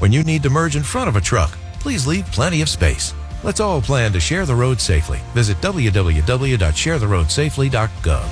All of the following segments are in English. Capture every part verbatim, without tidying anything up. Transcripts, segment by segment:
When you need to merge in front of a truck, please leave plenty of space. Let's all plan to share the road safely. Visit w w w dot share the road safely dot gov.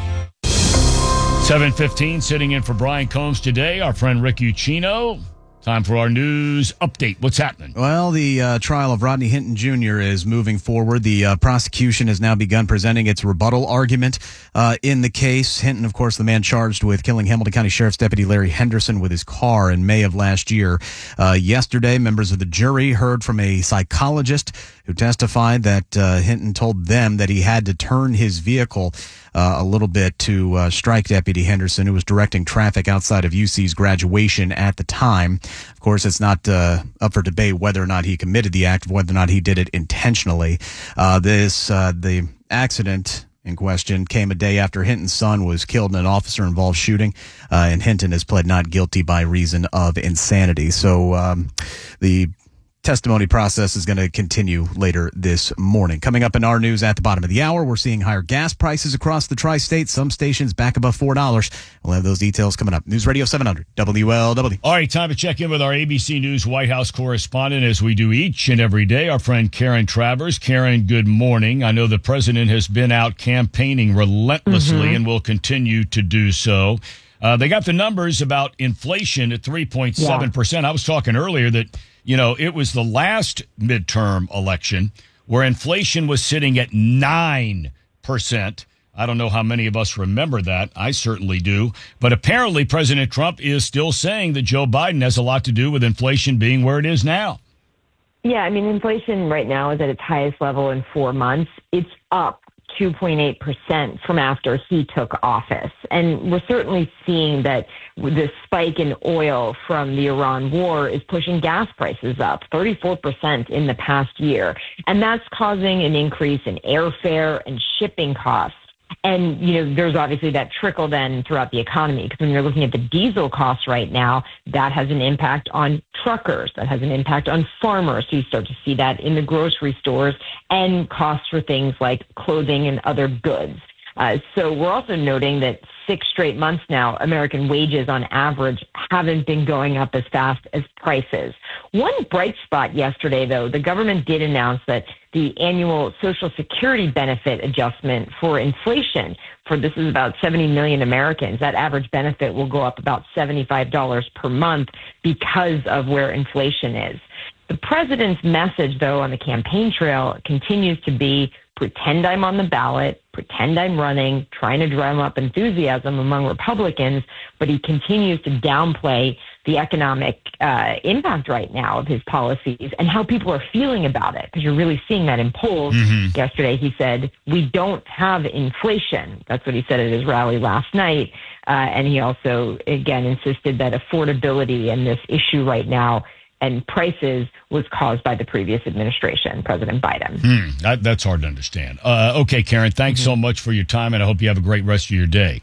seven fifteen, sitting in for Brian Combs today, our friend Rick Uccino. Time for our news update. What's happening? Well, the uh, trial of Rodney Hinton Junior is moving forward. The uh, prosecution has now begun presenting its rebuttal argument uh, in the case. Hinton, of course, the man charged with killing Hamilton County Sheriff's Deputy Larry Henderson with his car in May of last year. Uh, yesterday, members of the jury heard from a psychologist who testified that uh, Hinton told them that he had to turn his vehicle uh, a little bit to uh, strike Deputy Henderson, who was directing traffic outside of U C's graduation at the time. Of course, it's not uh, up for debate whether or not he committed the act, whether or not he did it intentionally. Uh, this uh, the accident in question came a day after Hinton's son was killed in an officer-involved shooting, uh, and Hinton has pled not guilty by reason of insanity. So um, the testimony process is going to continue later this morning. Coming up in our news at the bottom of the hour, we're seeing higher gas prices across the tri-state. Some stations back above four dollars. We'll have those details coming up. News Radio seven hundred, W L W. All right, time to check in with our A B C News White House correspondent, as we do each and every day, our friend Karen Travers. Karen, good morning. I know the president has been out campaigning relentlessly mm-hmm. and will continue to do so. Uh, they got the numbers about inflation at three point seven percent. Yeah. I was talking earlier that You know, it was the last midterm election where inflation was sitting at nine percent. I don't know how many of us remember that. I certainly do. But apparently President Trump is still saying that Joe Biden has a lot to do with inflation being where it is now. Yeah, I mean, inflation right now is at its highest level in four months. It's up two point eight percent from after he took office. And we're certainly seeing that the spike in oil from the Iran war is pushing gas prices up thirty-four percent in the past year. And that's causing an increase in airfare and shipping costs. And, you know, there's obviously that trickle then throughout the economy, because when you're looking at the diesel costs right now, that has an impact on truckers, that has an impact on farmers. So you start to see that in the grocery stores, and costs for things like clothing and other goods. Uh, so we're also noting that six straight months now, American wages on average haven't been going up as fast as prices. One bright spot yesterday, though, the government did announce that the annual Social Security benefit adjustment for inflation, for this is about seventy million Americans, that average benefit will go up about seventy-five dollars per month because of where inflation is. The president's message, though, on the campaign trail continues to be pretend I'm on the ballot, pretend I'm running, trying to drum up enthusiasm among Republicans, but he continues to downplay the economic uh, impact right now of his policies and how people are feeling about it, because you're really seeing that in polls. Mm-hmm. Yesterday he said, we don't have inflation. That's what he said at his rally last night. Uh, and he also, again, insisted that affordability and this issue right now and prices was caused by the previous administration, President Biden. Hmm, that, that's hard to understand. Uh, okay, Karen, thanks mm-hmm. so much for your time, and I hope you have a great rest of your day.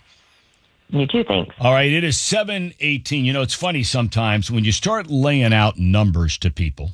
You too, thanks. All right, it is seven eighteen. You know, it's funny sometimes when you start laying out numbers to people,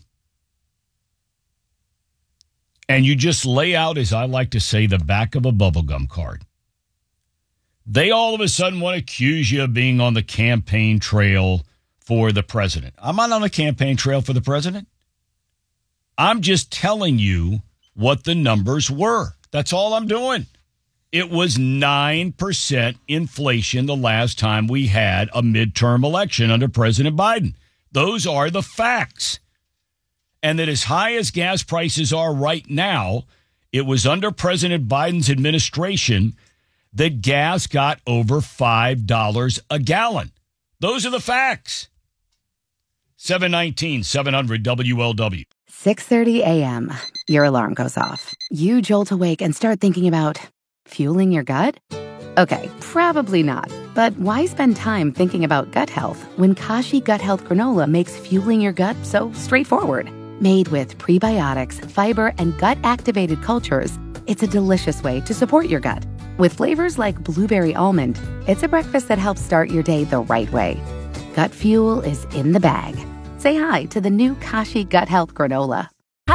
and you just lay out, as I like to say, the back of a bubblegum card. They all of a sudden want to accuse you of being on the campaign trail for the president. I'm not on the campaign trail for the president. I'm just telling you what the numbers were. That's all I'm doing. It was nine percent inflation the last time we had a midterm election under President Biden. Those are the facts. And that as high as gas prices are right now, it was under President Biden's administration that gas got over five dollars a gallon. Those are the facts. seven nineteen, seven hundred W L W. six thirty a.m. Your alarm goes off. You jolt awake and start thinking about fueling your gut? Okay, probably not. But why spend time thinking about gut health when Kashi Gut Health Granola makes fueling your gut so straightforward? Made with prebiotics, fiber, and gut-activated cultures, it's a delicious way to support your gut. With flavors like blueberry almond, it's a breakfast that helps start your day the right way. Gut fuel is in the bag. Say hi to the new Kashi Gut Health Granola.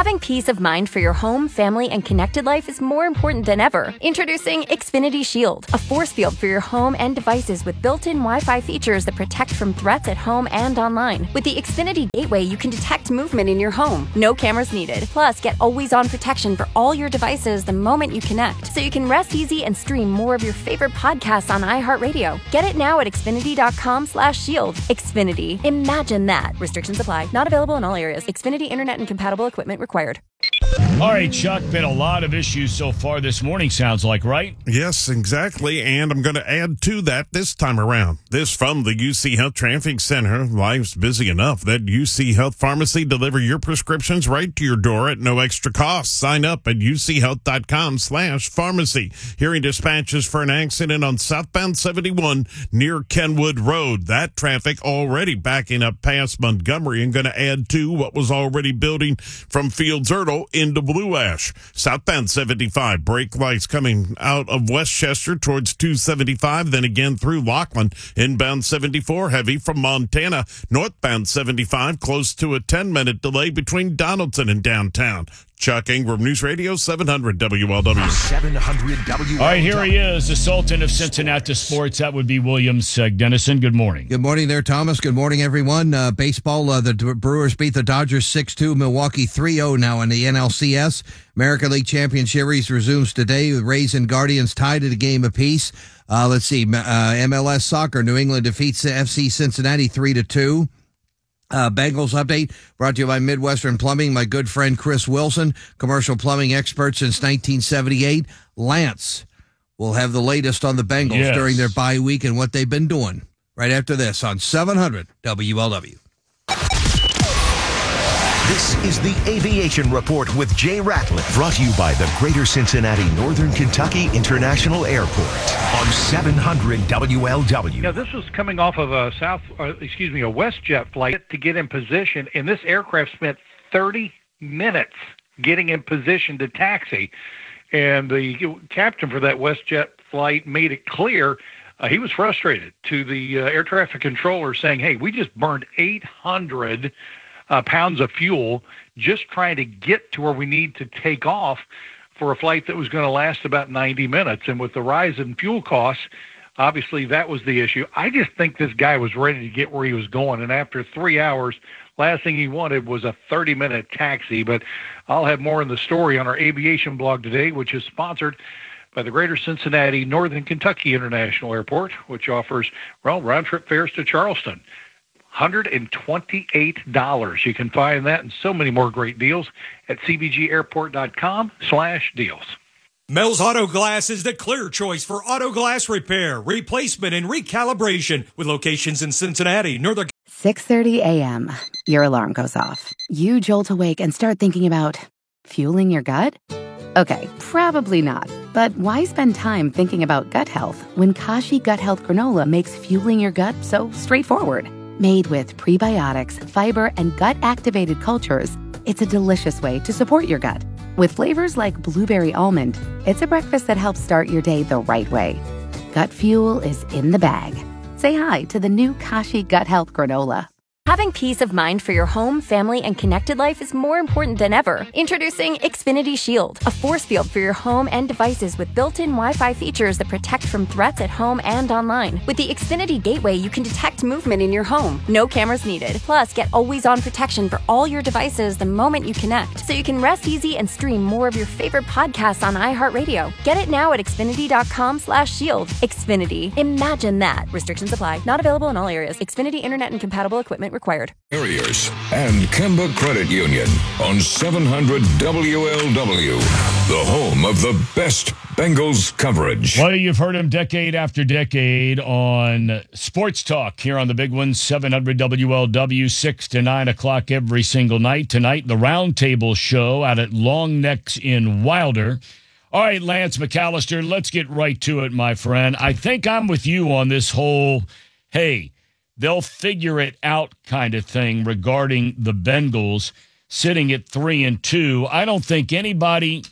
Having peace of mind for your home, family, and connected life is more important than ever. Introducing Xfinity Shield, a force field for your home and devices with built-in Wi-Fi features that protect from threats at home and online. With the Xfinity Gateway, you can detect movement in your home. No cameras needed. Plus, get always-on protection for all your devices the moment you connect, so you can rest easy and stream more of your favorite podcasts on iHeartRadio. Get it now at Xfinity.com slash shield. Xfinity. Imagine that. Restrictions apply. Not available in all areas. Xfinity Internet and compatible equipment required. All right, Chuck, been a lot of issues so far this morning, sounds like, right? Yes, exactly. And I'm going to add to that this time around. This from the U C Health Traffic Center. Life's busy enough that U C Health Pharmacy deliver your prescriptions right to your door at no extra cost. Sign up at uchealth.com slash pharmacy. Hearing dispatches for an accident on southbound seventy-one near Kenwood Road. That traffic already backing up past Montgomery and going to add to what was already building from Fields Erdel into Blue Ash. Southbound seventy-five, brake lights coming out of Westchester towards two seventy-five, then again through Lachlan. Inbound seventy-four, heavy from Montana. Northbound seventy-five, close to a ten-minute delay between Donaldson and downtown. Chuck Ingram, News Radio seven hundred W L W. seven hundred W L W. All right, here he is, the Sultan of Cincinnati sports. That would be William Seg Dennison. Good morning. Good morning there, Thomas. Good morning, everyone. Uh, baseball, uh, the Brewers beat the Dodgers six two. Milwaukee three oh now in the N L C S. American League Champion Series resumes today with Rays and Guardians tied at a game apiece. Uh, let's see, uh, M L S Soccer, New England defeats F C Cincinnati three to two. Uh, Bengals update brought to you by Midwestern Plumbing, my good friend Chris Wilson, commercial plumbing expert since nineteen seventy-eight. Lance will have the latest on the Bengals yes. during their bye week and what they've been doing right after this on seven hundred W L W. This is the Aviation Report with Jay Ratliff, brought to you by the Greater Cincinnati Northern Kentucky International Airport on seven hundred W L W. Now, this was coming off of a south, uh, excuse me, a WestJet flight to get in position, and this aircraft spent thirty minutes getting in position to taxi. And the captain for that WestJet flight made it clear uh, he was frustrated to the uh, air traffic controller, saying, "Hey, we just burned eight hundred Uh, pounds of fuel just trying to get to where we need to take off for a flight that was going to last about ninety minutes. And with the rise in fuel costs, obviously that was the issue. I just think this guy was ready to get where he was going. And after three hours, last thing he wanted was a thirty-minute taxi. But I'll have more in the story on our aviation blog today, which is sponsored by the Greater Cincinnati Northern Kentucky International Airport, which offers, well, round-trip fares to Charleston. one hundred twenty-eight dollars. You can find that and so many more great deals at cbgairport.com slash deals. Mel's Auto Glass is the clear choice for auto glass repair, replacement, and recalibration with locations in Cincinnati, Northern. six thirty a.m. Your alarm goes off. You jolt awake and start thinking about fueling your gut? Okay, probably not. But why spend time thinking about gut health when Kashi Gut Health Granola makes fueling your gut so straightforward? Made with prebiotics, fiber, and gut-activated cultures, it's a delicious way to support your gut. With flavors like blueberry almond, it's a breakfast that helps start your day the right way. Gut fuel is in the bag. Say hi to the new Kashi Gut Health Granola. Having peace of mind for your home, family, and connected life is more important than ever. Introducing Xfinity Shield, a force field for your home and devices with built-in Wi-Fi features that protect from threats at home and online. With the Xfinity Gateway, you can detect movement in your home. No cameras needed. Plus, get always-on protection for all your devices the moment you connect, so you can rest easy and stream more of your favorite podcasts on iHeartRadio. Get it now at Xfinity.com slash shield. Xfinity. Imagine that. Restrictions apply. Not available in all areas. Xfinity Internet and compatible equipment required. Carriers and Kemba Credit Union on seven hundred W L W, the home of the best Bengals coverage. Well, you've heard him decade after decade on Sports Talk here on the big one, seven hundred W L W, six to nine o'clock every single night. Tonight, the Roundtable Show out at Long Necks in Wilder. All right, Lance McAllister, let's get right to it, my friend. I think I'm with you on this whole, hey, they'll figure it out kind of thing regarding the Bengals sitting at three and two. I don't think anybody,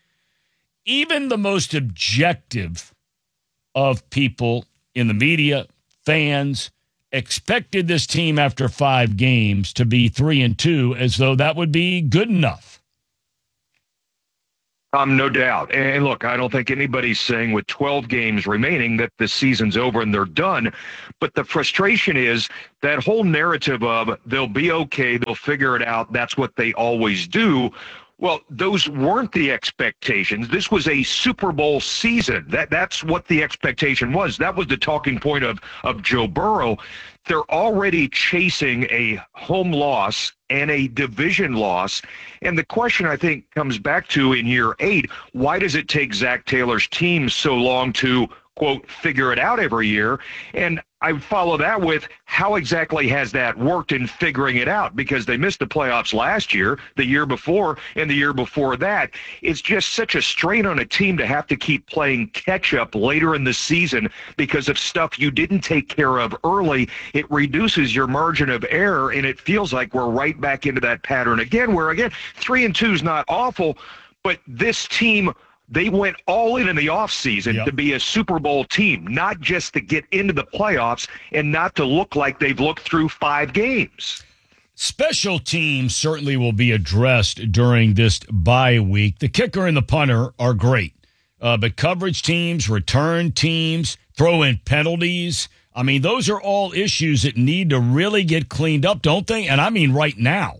even the most objective of people in the media, fans, expected this team after five games to be three and two as though that would be good enough. Um, no doubt. And look, I don't think anybody's saying with twelve games remaining that the season's over and they're done. But the frustration is that whole narrative of they'll be okay, they'll figure it out, that's what they always do. Well, those weren't the expectations. This was a Super Bowl season. That that's what the expectation was. That was the talking point of, of Joe Burrow. They're already chasing a home loss and a division loss. And the question, I think, comes back to in year eight, why does it take Zach Taylor's team so long to, quote, figure it out every year? And I follow that with how exactly has that worked in figuring it out? Because they missed the playoffs last year, the year before, and the year before that. It's just such a strain on a team to have to keep playing catch up later in the season because of stuff you didn't take care of early. It reduces your margin of error, and it feels like we're right back into that pattern again, where, again, three and two is not awful, but this team, they went all in in the offseason yep. to be a Super Bowl team, not just to get into the playoffs and not to look like they've looked through five games. Special teams certainly will be addressed during this bye week. The kicker and the punter are great, uh, but coverage teams, return teams, throw in penalties. I mean, those are all issues that need to really get cleaned up, don't they? And I mean right now.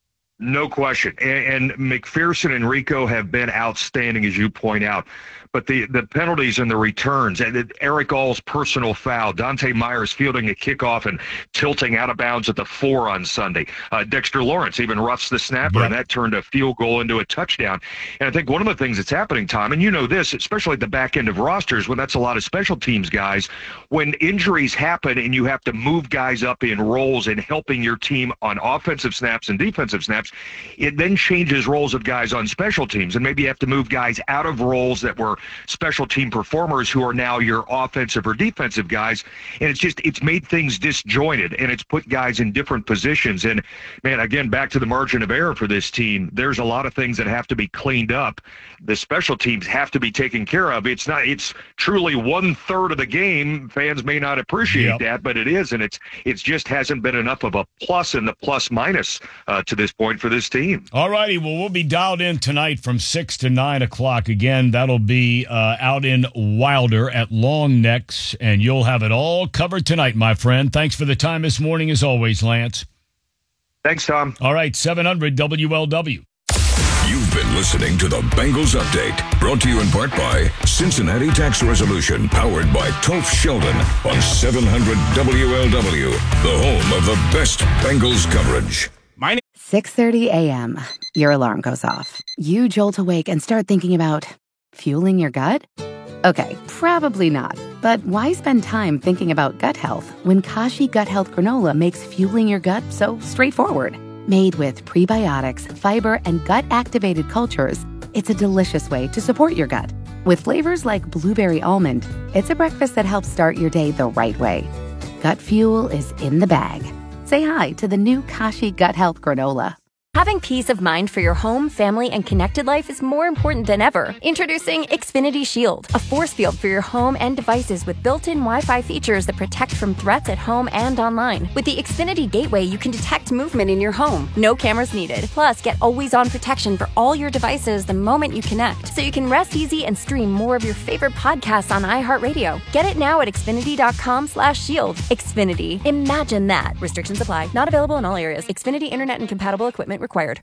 No question. And, and McPherson and Rico have been outstanding, as you point out. But the, the penalties and the returns, and Eric All's personal foul, Dante Myers fielding a kickoff and tilting out of bounds at the four on Sunday. Uh, Dexter Lawrence even roughs the snapper, yep. and that turned a field goal into a touchdown. And I think one of the things that's happening, Tom, and you know this, especially at the back end of rosters, when that's a lot of special teams guys, when injuries happen and you have to move guys up in roles and helping your team on offensive snaps and defensive snaps, it then changes roles of guys on special teams. And maybe you have to move guys out of roles that were special team performers who are now your offensive or defensive guys. And it's just, it's made things disjointed, and it's put guys in different positions. And man, again, back to the margin of error for this team, there's a lot of things that have to be cleaned up. The special teams have to be taken care of. It's not, it's truly one third of the game. Fans may not appreciate yep. that, but it is. And it's, it's just hasn't been enough of a plus in the plus minus uh, to this point for this team. All righty. Well, we'll be dialed in tonight from six to nine o'clock. Again, that'll be Uh, out in Wilder at Long Necks, and you'll have it all covered tonight, my friend. Thanks for the time this morning, as always, Lance. Thanks, Tom. All right, seven hundred W L W. You've been listening to the Bengals Update, brought to you in part by Cincinnati Tax Resolution, powered by Tolf Sheldon on seven hundred W L W, the home of the best Bengals coverage. My name- six thirty a.m. Your alarm goes off. You jolt awake and start thinking about fueling your gut? Okay, probably not. But why spend time thinking about gut health when Kashi Gut Health Granola makes fueling your gut so straightforward? Made with prebiotics, fiber, and gut-activated cultures, it's a delicious way to support your gut. With flavors like blueberry almond, it's a breakfast that helps start your day the right way. Gut fuel is in the bag. Say hi to the new Kashi Gut Health Granola. Having peace of mind for your home, family, and connected life is more important than ever. Introducing Xfinity Shield, a force field for your home and devices with built-in Wi-Fi features that protect from threats at home and online. With the Xfinity Gateway, you can detect movement in your home. No cameras needed. Plus, get always-on protection for all your devices the moment you connect, so you can rest easy and stream more of your favorite podcasts on iHeartRadio. Get it now at Xfinity.com slash shield. Xfinity. Imagine that. Restrictions apply. Not available in all areas. Xfinity Internet and compatible equipment required.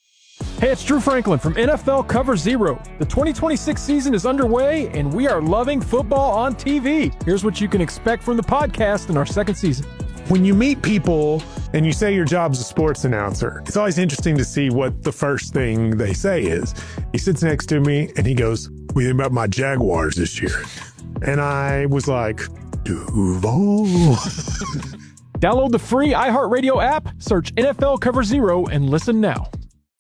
Hey, it's Drew Franklin from N F L Cover Zero. The twenty twenty-six season is underway, and we are loving football on T V. Here's what you can expect from the podcast in our second season. When you meet people and you say your job's a sports announcer, it's always interesting to see what the first thing they say is. He sits next to me, and he goes, "What do you think about my Jaguars this year?" And I was like, Duval. Download the free iHeartRadio app, search N F L Cover Zero, and listen now.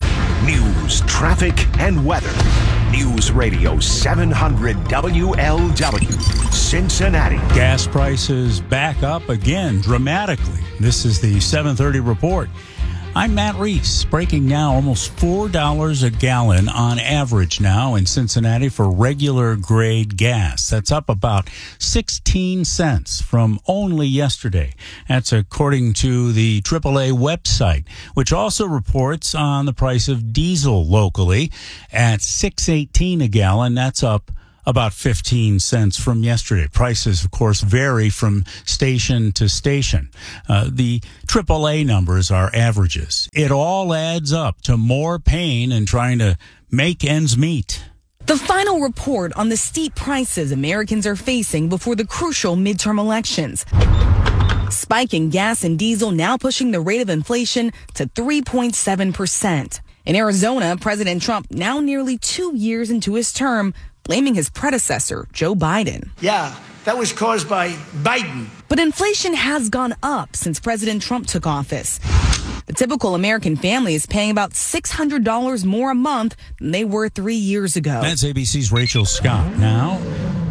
News, traffic, and weather. News Radio seven hundred W L W, Cincinnati. Gas prices back up again dramatically. This is the seven thirty report. I'm Matt Reese, breaking now almost four dollars a gallon on average now in Cincinnati for regular grade gas. That's up about sixteen cents from only yesterday. That's according to the triple A website, which also reports on the price of diesel locally at six eighteen a gallon. That's up about fifteen cents from yesterday. Prices, of course, vary from station to station. Uh, the triple A numbers are averages. It all adds up to more pain in trying to make ends meet. The final report on the steep prices Americans are facing before the crucial midterm elections. Spiking gas and diesel now pushing the rate of inflation to three point seven percent. In Arizona, President Trump, now nearly two years into his term, blaming his predecessor, Joe Biden. Yeah, that was caused by Biden. But inflation has gone up since President Trump took office. The typical American family is paying about six hundred dollars more a month than they were three years ago. That's A B C's Rachel Scott. Now,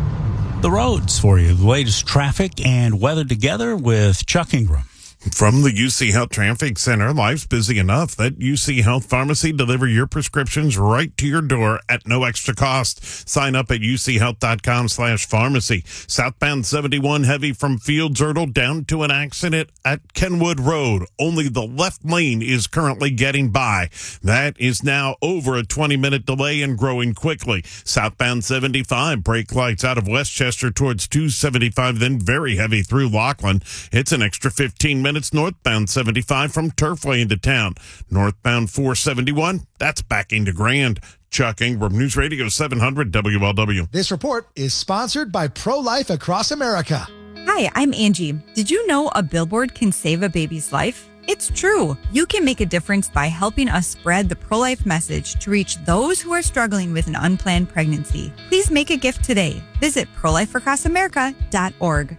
the roads for you. The latest traffic and weather together with Chuck Ingram. From the U C Health Traffic Center, life's busy enough that U C Health Pharmacy deliver your prescriptions right to your door at no extra cost. Sign up at uchealth.com slash pharmacy. Southbound seventy-one heavy from Fields Erdel down to an accident at Kenwood Road. Only the left lane is currently getting by. That is now over a twenty-minute delay and growing quickly. Southbound seventy-five, brake lights out of Westchester towards two seventy-five, then very heavy through Laughlin. It's an extra fifteen minutes. Minutes northbound seventy-five from Turfway into town. Northbound four seventy-one, that's backing to Grand. Chuck Ingram, News Radio seven hundred W L W. This report is sponsored by Pro-Life Across America. Hi, I'm Angie. Did you know a billboard can save a baby's life? It's true. You can make a difference by helping us spread the pro-life message to reach those who are struggling with an unplanned pregnancy. Please make a gift today. Visit pro life across america dot org.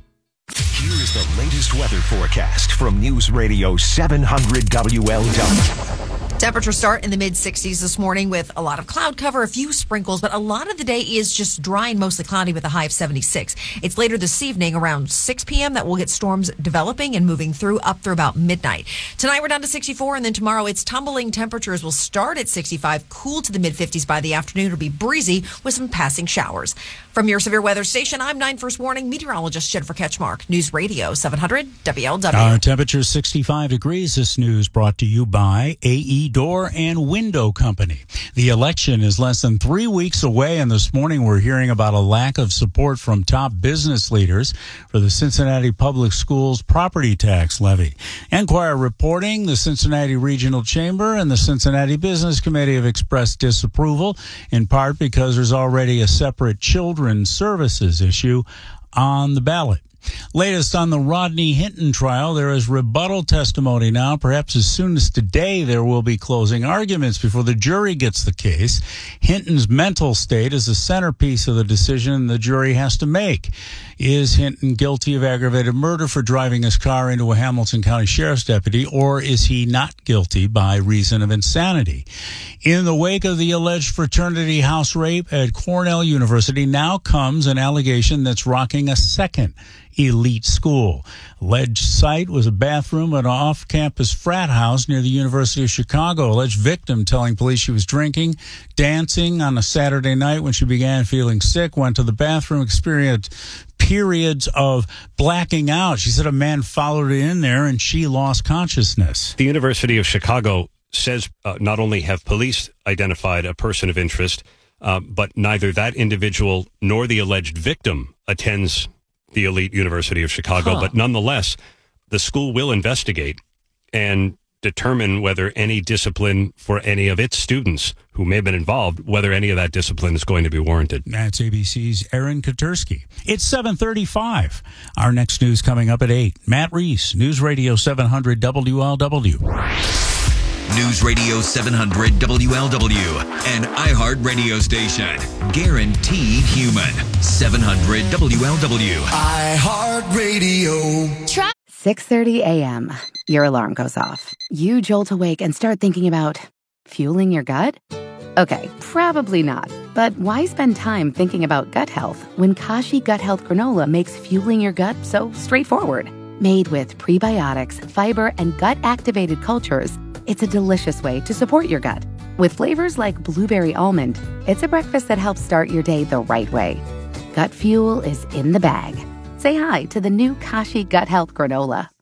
Here is the latest weather forecast from News Radio seven hundred W L W. Temperatures start in the mid sixties this morning with a lot of cloud cover, a few sprinkles, but a lot of the day is just dry and mostly cloudy with a high of seventy-six. It's later this evening around six p.m. that we'll get storms developing and moving through up through about midnight. Tonight we're down to sixty-four, and then tomorrow it's tumbling. Temperatures will start at sixty-five, cool to the mid fifties by the afternoon. It'll be breezy with some passing showers. From your severe weather station, I'm nine First Warning meteorologist Jennifer Ketchmark, News Radio seven hundred W L W. Our temperature is sixty-five degrees. This news brought to you by A E Door and Window Company. The election is less than three weeks away, and this morning we're hearing about a lack of support from top business leaders for the Cincinnati Public Schools property tax levy. Enquirer reporting the Cincinnati Regional Chamber and the Cincinnati Business Committee have expressed disapproval, in part because there's already a separate children's services issue on the ballot. Latest on the Rodney Hinton trial, there is rebuttal testimony now. Perhaps as soon as today, there will be closing arguments before the jury gets the case. Hinton's mental state is the centerpiece of the decision the jury has to make. Is Hinton guilty of aggravated murder for driving his car into a Hamilton County Sheriff's deputy, or is he not guilty by reason of insanity? In the wake of the alleged fraternity house rape at Cornell University, now comes an allegation that's rocking a second elite school. Alleged site was a bathroom at an off-campus frat house near the University of Chicago. Alleged victim telling police she was drinking, dancing on a Saturday night when she began feeling sick, went to the bathroom, experienced periods of blacking out. She said a man followed her in there and she lost consciousness. The University of Chicago says uh, not only have police identified a person of interest, uh, but neither that individual nor the alleged victim attends the elite University of Chicago. Huh. But nonetheless, the school will investigate and determine whether any discipline for any of its students who may have been involved, whether any of that discipline is going to be warranted. That's A B C's Aaron Katursky. It's seven thirty-five. Our next news coming up at eight. Matt Reese, News Radio seven hundred W L W. News Radio seven hundred W L W, an iHeart radio station. Guaranteed human. seven hundred W L W. iHeart Radio. six thirty a.m. Your alarm goes off. You jolt awake and start thinking about fueling your gut? Okay, probably not. But why spend time thinking about gut health when Kashi Gut Health Granola makes fueling your gut so straightforward? Made with prebiotics, fiber, and gut-activated cultures, it's a delicious way to support your gut. With flavors like blueberry almond, it's a breakfast that helps start your day the right way. Gut Fuel is in the bag. Say hi to the new Kashi Gut Health Granola.